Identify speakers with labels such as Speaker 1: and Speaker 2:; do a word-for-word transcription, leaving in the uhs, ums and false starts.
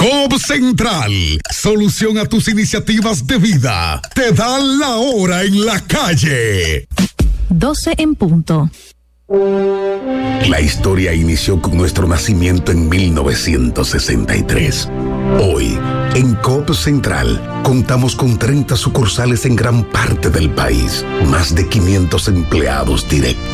Speaker 1: Coop Central, solución a tus iniciativas de vida. Te da la hora en la calle.
Speaker 2: doce en punto.
Speaker 1: La historia inició con nuestro nacimiento en mil novecientos sesenta y tres. Hoy, en Coop Central, contamos con treinta sucursales en gran parte del país, más de quinientos empleados directos